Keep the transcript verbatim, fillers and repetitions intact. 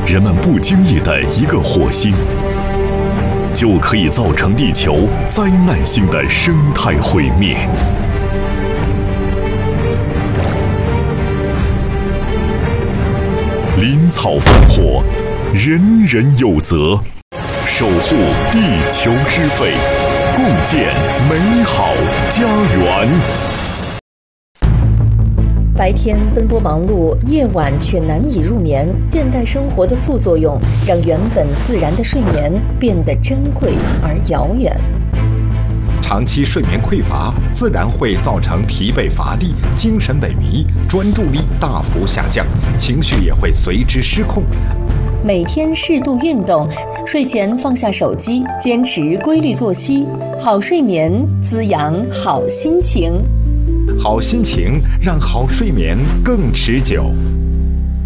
人们不经意的一个火星，就可以造成地球灾难性的生态毁灭。林草烽火，人人有责。守护地球之肺，共建美好家园。 白天奔波忙碌，夜晚却难以入眠。现代生活的副作用，让原本自然的睡眠变得珍贵而遥远。 长期睡眠匮乏，自然会造成疲惫乏力、精神萎靡、专注力大幅下降，情绪也会随之失控。 每天适度运动，睡前放下手机，坚持规律作息，好睡眠滋养好心情。 好心情让好睡眠更持久。